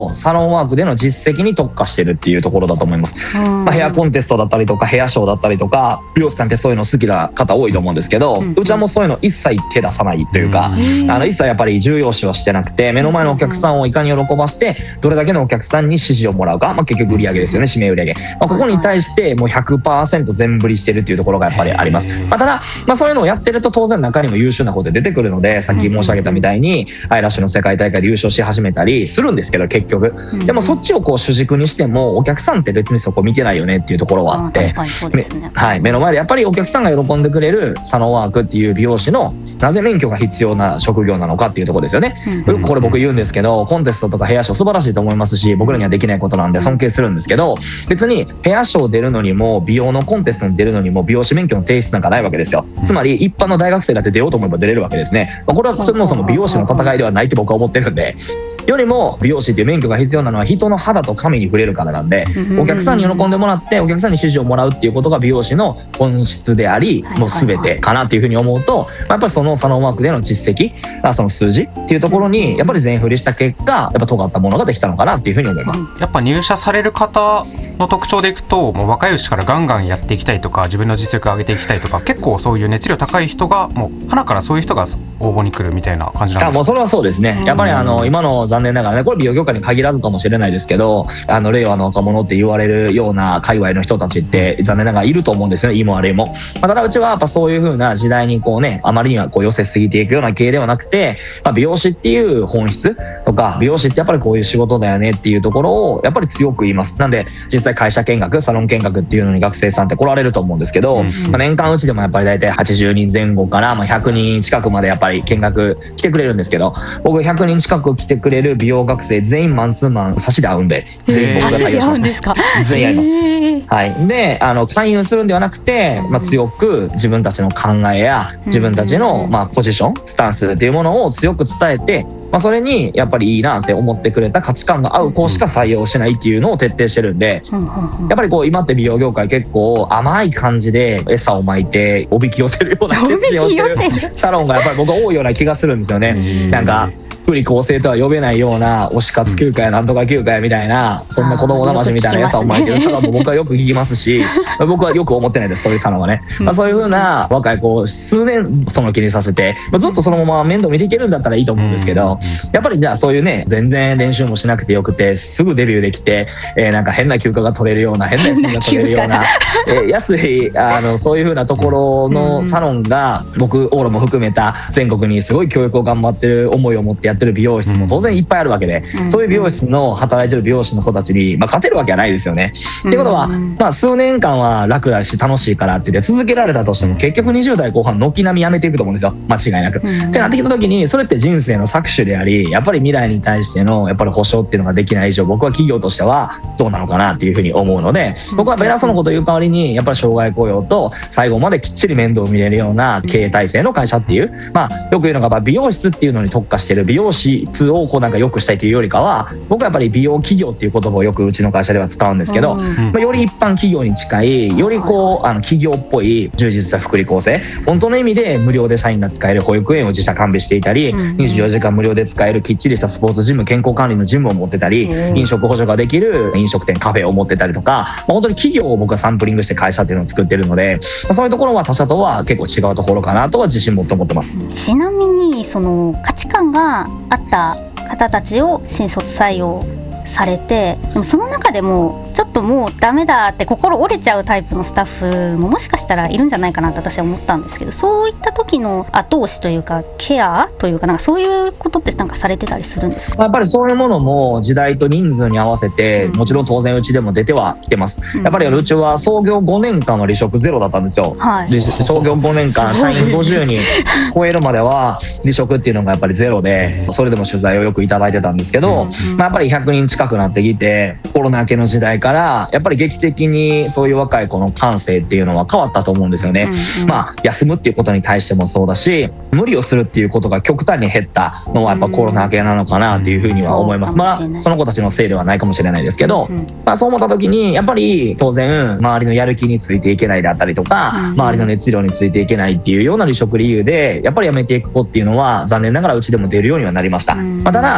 サロンワークでの実績に特化してるっていうところだと思います。ヘアコンテストだったりとかヘアショーだったりとか、美容師さんってそういうの好きな方多いと思うんですけど、うちはもうそういうの一切手出さないというか、一切やっぱり重要視はしてなくて、目の前のお客さんをいかに喜ばしてどれだけのお客さんに支持をもらうか、結局売り上げですよね、指名売り上げ、ここに対してもう 100% 全振りしてるっていうところがやっぱりあります。ただ、そういうのをやってると当然中にも優秀な子で出てくるので、さっき申し上げたみたいにアイラッシュの世界大会で優勝し始めたりするんですけど、結局でもそっちをこう主軸にしてもお客さんって別にそこ見てないよねっていうところはあって、目の前でやっぱりお客さんが喜んでくれるサロンワークっていう美容師のなぜ免許が必要な職業なのかっていうところですよね。これ僕言うんですけど、コンテストとかヘアショー素晴らしいと思いますし、僕らにはできないことなんで尊敬するんですけど、別にヘアショー出るのにも美容のコンテストに出るのにも美容師免許の提出なんかないわけですよ。つまり一般の大学生だって出ようと思えば出れるわけですね。これはそもそも美容師の戦いではないって僕は思ってるんで、よりも美容師っていう免許が必要なのは人の肌と髪に触れるからなんで、お客さんに喜んでもらってお客さんに支持をもらうっていうことが美容師の本質であり、もう全てかなっていうふうに思うと、やっぱりそのサロンワークでの実績、その数字っていうところにやっぱり全振りした結果、やっぱ尖ったものができたのかなっていうふうに思います。 やっぱ入社される方の特徴でいくと、もう若いうちからガンガンやっていきたいとか、自分の実力を上げていきたいとか、結構そういう熱量高い人がもう花からそういう人が応募に来るみたいな感じなんですか？ もうそれはそうですね。やっぱり今の残念ながらね、これ美容業界に限らずかもしれないですけど、令和の若者って言われるような界隈の人たちって残念ながらいると思うんですよね、いいも悪いも。ただうちはやっぱそういう風な時代にこうね、あまりにはこう寄せすぎていくような系ではなくて、美容師っていう本質とか、美容師ってやっぱりこういう仕事だよねっていうところをやっぱり強く言います。なんで実際会社見学、サロン見学っていうのに学生さんって来られると思うんですけど、年間うちでもやっぱり大体80人前後から100人近くまでやっぱり見学来てくれるんですけど、僕100人近く来てくれる美容学生全員マンツーマン差しで会うんで、全員僕が対応します。全員やります。はい。で、勧誘するんではなくて、強く自分たちの考えや自分たちのポジション、スタンスっていうものを強く伝えて、それにやっぱりいいなって思ってくれた価値観が合う子しか採用しないっていうのを徹底してるんで、やっぱりこう今って美容業界結構甘い感じで餌をまいておびき寄せるようなケチをしてるサロンがやっぱり僕は多いような気がするんですよね。なんか福利厚生とは呼べないような推し活休暇やなんとか休暇やみたいな、そんな子供騙しみたいな餌をまいてるサロンも僕はよく聞きますし、僕はよく思ってないです、そういうサロンはね。そういう風な若い子数年その気にさせて、ずっとそのまま面倒見ていけるんだったらいいと思うんですけど、やっぱりじゃあそういうね、全然練習もしなくてよくてすぐデビューできて、なんか変な休暇が取れるような、変な休みが取れるような安いそういう風なところのサロンが、僕オーラも含めた全国にすごい教育を頑張ってる思いを持ってやってる美容室も当然いっぱいあるわけで、そういう美容室の働いてる美容師の子たちに勝てるわけはないですよね。っていうことは数年間は楽だし楽しいからって言って続けられたとしても、結局20代後半軒並みやめていくと思うんですよ、間違いなく。ってなってきた時に、それって人生の搾取であり、やっぱり未来に対してのやっぱり保証っていうのができない以上、僕は企業としてはどうなのかなっていうふうに思うので、僕は偉そうなこと言う代わりにやっぱり障害雇用と最後まできっちり面倒を見れるような経営体制の会社っていう、よく言うのが美容室っていうのに特化してる美容室をこうなんか良くしたいというよりかは、僕はやっぱり美容企業っていう言葉をよくうちの会社では使うんですけど、より一般企業に近い、よりこう企業っぽい充実した福利厚生、本当の意味で無料で社員が使える保育園を自社完備していたり、24時間無料で使えるきっちりしたスポーツジム、健康管理のジムを持ってたり、飲食補助ができる飲食店、カフェを持ってたりとか、本当に企業を僕はサンプリングして会社っていうのを作ってるので、そういうところは他社とは結構違うところかなとは自信持って思ってます。 ちなみにその価値観があった方たちを新卒採用されて、でもその中でもちょっともうダメだって心折れちゃうタイプのスタッフももしかしたらいるんじゃないかなって私は思ったんですけど、そういった時の後押しというかケアというか、なんかそういうことってなんかされてたりするんですか？ やっぱりそういうものも時代と人数に合わせて、もちろん当然うちでも出てはきてます。やっぱりうちは創業5年間は離職ゼロだったんですよ。で創業5年間社員50人超えるまでは離職っていうのがやっぱりゼロで、それでも取材をよくいただいてたんですけど、やっぱり100人近くなってきて、コロナ明けの時代からやっぱり劇的にそういう若い子の感性っていうのは変わったと思うんですよね。休むっていうことに対してもそうだし、無理をするっていうことが極端に減ったのはやっぱコロナ明けなのかなっていうふうには思います。その子たちのせいではないかもしれないですけど、そう思った時にやっぱり当然周りのやる気についていけないだったりとか、周りの熱量についていけないっていうような離職理由でやっぱり辞めていく子っていうのは残念ながらうちでも出るようにはなりました。ただ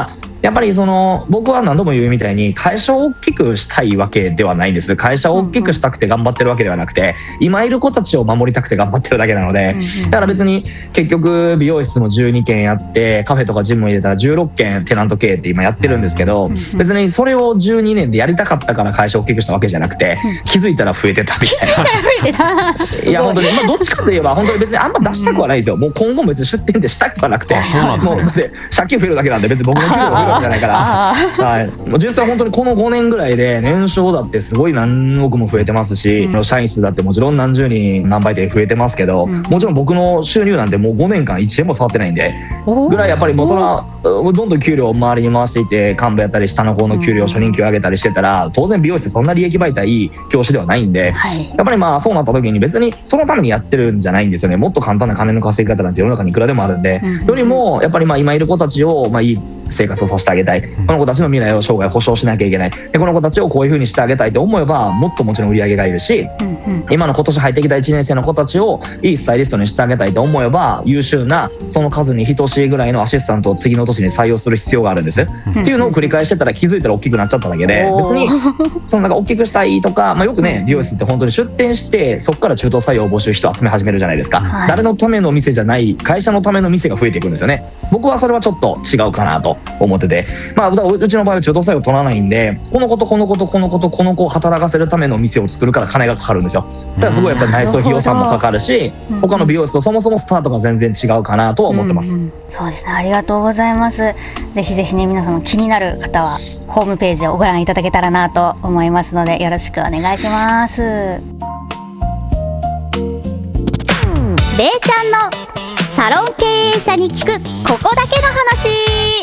やっぱり僕は何度も言うみたいに会社を大きくしたいわけではないんです。会社を大きくしたくて頑張ってるわけではなくて、今いる子たちを守りたくて頑張ってるだけなので、だから別に結局美容室も12軒やってカフェとかジムも入れたら16軒テナント経営って今やってるんですけど、別にそれを12年でやりたかったから会社を大きくしたわけじゃなくて、気づいたら増えてたみたいな。いや本当に、どっちかといえば本当に別にあんま出したくはないですよ。もう今後も別に出店ってしたくはなくて、もうだって借金増えるだけなんで別に僕の給料が増えるわけじゃないから、はい、もう実際本当にこの5年ぐらいで年商だってすごい何億も増えてますし、社員数だってもちろん何十人何倍で増えてますけど、もちろん僕の収入なんてもう5年間1円も触ってないんでぐらい、やっぱりもうそれはどんどん給料を周りに回していて、幹部やったり下の子の給料初任給上げたりしてたら、当然美容室ってそんな利益媒体いい業種ではないんで、やっぱりそうなった時に別にそのためにやってるんじゃないんですよね。もっと簡単な金の稼ぎ方なんて世の中にいくらでもあるんで、よりもやっぱり今いる子たちをいい生活をさせてあげたい、この子たちの未来を生涯保証しなきゃいけない、でこの子たちをこういう風にしてあげたいと思えば、もっともちろん売り上げがいるし、今年入ってきた1年生の子たちをいいスタイリストにしてあげたいと思えば、優秀なその数に等しいぐらいのアシスタントを次の年に採用する必要があるんです、っていうのを繰り返してたら気づいたら大きくなっちゃっただけで、別にその大きくしたいとか、よくね美容室って本当に出店してそこから中途採用を募集人を集め始めるじゃないですか、誰のための店じゃない会社のための店が増えていくんですよね。僕はそれはちょっと違うかなと思ってて、うちの場合は中途採用取らないんで、この子とこの子とこの子とこの子を働かせるための店を作るから金がかかるんですよ。だからすごいやっぱり内装費用算もかかるし、他の美容室とそもそもスタートが全然違うかなとは思ってます。 そうですね、ありがとうございます。ぜひぜひね、皆様気になる方はホームページをご覧いただけたらなと思いますので、よろしくお願いします。れいちゃんのサロン経営者に聞くここだけの話。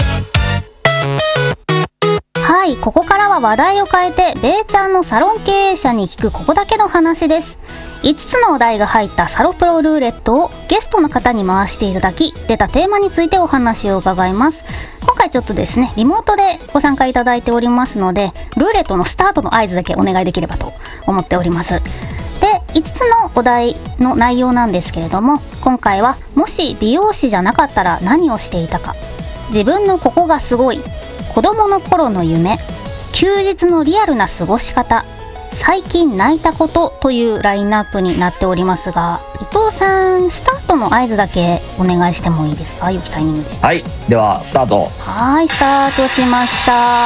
はい、ここからは話題を変えて、れいちゃんのサロン経営者に聞くここだけの話です。5つのお題が入ったサロプロルーレットをゲストの方に回していただき、出たテーマについてお話を伺います。今回ちょっとですね、リモートでご参加いただいておりますので、ルーレットのスタートの合図だけお願いできればと思っております。で、5つのお題の内容なんですけれども、今回はもし美容師じゃなかったら何をしていたか、自分のここがすごい、子供の頃の夢、休日のリアルな過ごし方、最近泣いたことというラインナップになっておりますが、伊藤さん、スタートの合図だけお願いしてもいいですか？良きタイミングで。 はい、ではスタート。 はい、スタートしました。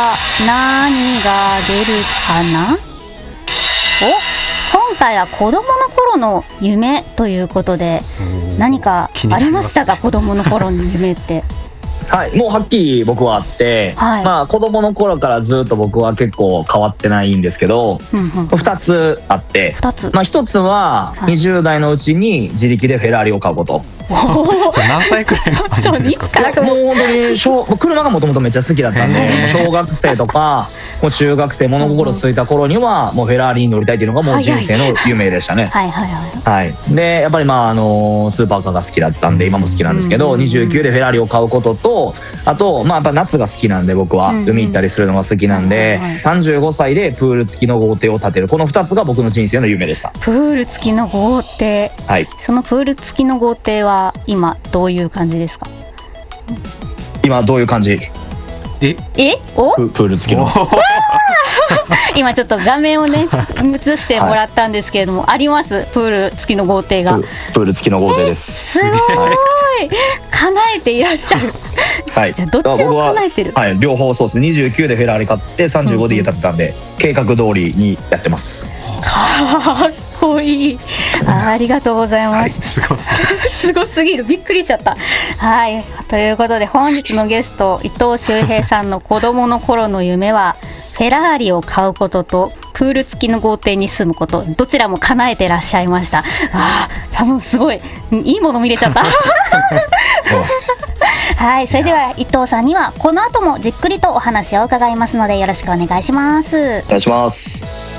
何が出るかな？今回は子供の頃の夢ということで、何かありましたか？子供の頃の夢ってはい、もうはっきり僕はあって、子供の頃からずっと僕は結構変わってないんですけど、2つあって、1つは20代のうちに自力でフェラーリを買うこと。 それ何歳くらいの話ですか？ もう本当に車がもともとめっちゃ好きだったんで、小学生とかもう中学生物心ついた頃にはもうフェラーリに乗りたいっていうのがもう人生の夢でしたね。でやっぱりスーパーカーが好きだったんで、今も好きなんですけど、29でフェラーリを買うことと、あとやっぱ夏が好きなんで、僕は海行ったりするのが好きなんで、35歳でプール付きの豪邸を建てる、この2つが僕の人生の夢でした。 プール付きの豪邸、そのプール付きの豪邸は今どういう感じですか？ 今どういう感じ？プール付きの今ちょっと画面をね映してもらったんですけれども、あります、プール付きの豪邸が。 プール付きの豪邸です。 すごい叶えていらっしゃる。じゃあどっちも叶えてる。 両方そうです。29でフェラーリ買って35で家建てたんで、計画通りにやってます。 かっこいい。ありがとうございます。すごすぎる。びっくりしちゃった。はい。ということで本日のゲスト、伊藤修平さんの子供の頃の夢はフェラーリを買うこととプール付きの豪邸に住むこと、どちらも叶えてらっしゃいました。多分すごいいいもの見れちゃった。はい、それでは伊藤さんにはこの後もじっくりとお話を伺いますので、よろしくお願いします。 お願いします。